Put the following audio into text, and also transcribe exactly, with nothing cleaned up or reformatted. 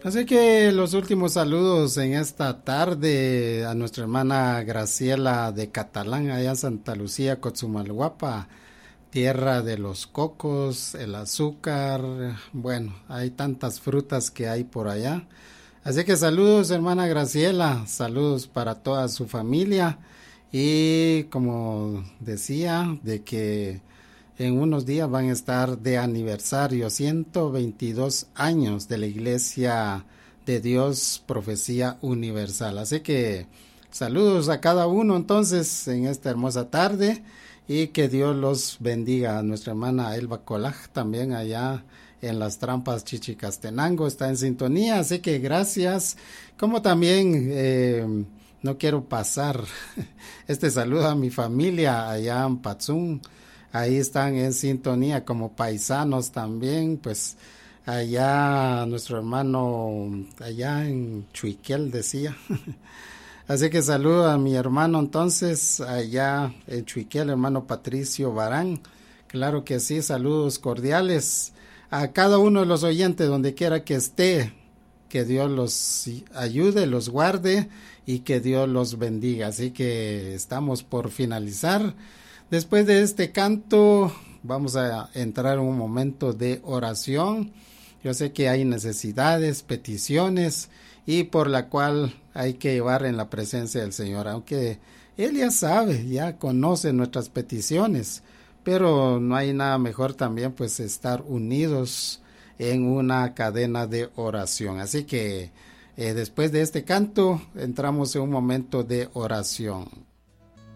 Así que los últimos saludos en esta tarde a nuestra hermana Graciela de Catalán, allá en Santa Lucía, Cotzumalguapa, tierra de los cocos, el azúcar, bueno, hay tantas frutas que hay por allá. Así que saludos, hermana Graciela, saludos para toda su familia y como decía, de que en unos días van a estar de aniversario, ciento veintidós años de la Iglesia de Dios Profecía Universal. Así que saludos a cada uno entonces en esta hermosa tarde y que Dios los bendiga. A nuestra hermana Elba Colaj también allá en las trampas Chichicastenango está en sintonía, así que gracias. Como también eh, no quiero pasar este saludo a mi familia allá en Patzún. Ahí están en sintonía como paisanos también, pues allá nuestro hermano, allá en Chuiquel decía. Así que saludo a mi hermano entonces, allá en Chuiquel, hermano Patricio Barán. Claro que sí, saludos cordiales a cada uno de los oyentes, donde quiera que esté. Que Dios los ayude, los guarde y que Dios los bendiga. Así que estamos por finalizar. Después de este canto vamos a entrar en un momento de oración. Yo sé que hay necesidades, peticiones y por la cual hay que llevar en la presencia del Señor, aunque Él ya sabe, ya conoce nuestras peticiones, pero no hay nada mejor también pues estar unidos en una cadena de oración. Así que eh, después de este canto entramos en un momento de oración.